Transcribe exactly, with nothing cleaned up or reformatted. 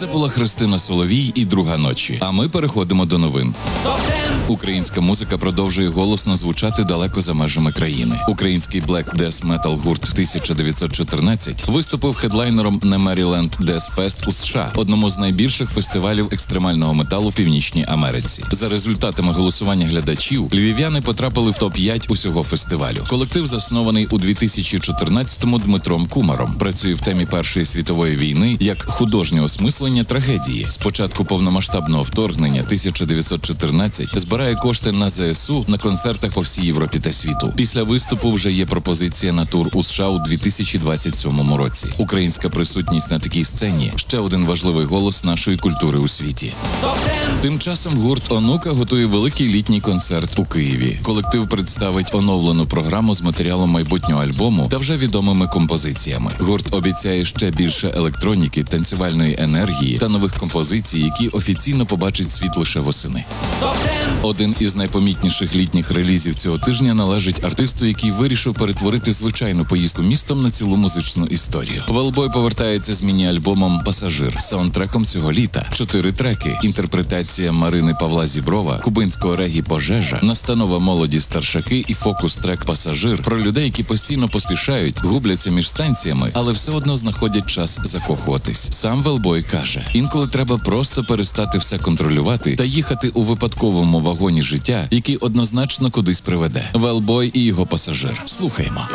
Це була Христина Соловій і «Друга ночі». А ми переходимо до новин. Українська музика продовжує голосно звучати далеко за межами країни. Український Black Death Metal гурт тисяча дев'ятсот чотирнадцять виступив хедлайнером на Maryland Death Fest у США, одному з найбільших фестивалів екстремального металу в Північній Америці. За результатами голосування глядачів, львів'яни потрапили в топ п'ять усього фестивалю. Колектив заснований у дві тисячі чотирнадцятому Дмитром Кумаром. Працює в темі Першої світової війни як художнє осмислення трагедії. З початку повномасштабного вторгнення тисяча дев'ятсот чотирнадцять збирає кошти на зе ес у на концертах по всій Європі та світу. Після виступу вже є пропозиція на тур у США у дві тисячі двадцять сьомому році. Українська присутність на такій сцені – ще один важливий голос нашої культури у світі. Тим часом гурт «Онука» готує великий літній концерт у Києві. Колектив представить оновлену програму з матеріалом майбутнього альбому та вже відомими композиціями. Гурт обіцяє ще більше електроніки, танцювальної енергії та нових композицій, які офіційно побачать світ лише восени. Один із найпомітніших літніх релізів цього тижня належить артисту, який вирішив перетворити звичайну поїздку містом на цілу музичну історію. Велбой повертається з міні-альбомом «Пасажир», саундтреком цього літа. Чотири треки, інтерпретація Марини Павла Зіброва, кубинського регі «Пожежа», настанова молоді старшаки і фокус-трек «Пасажир» про людей, які постійно поспішають, губляться між станціями, але все одно знаходять час закохуватись. Сам Велбой каже, інколи треба просто перестати все контролювати та їхати у випадковому вагоні життя, який однозначно кудись приведе. Велбой і його «Пасажир». Слухаймо.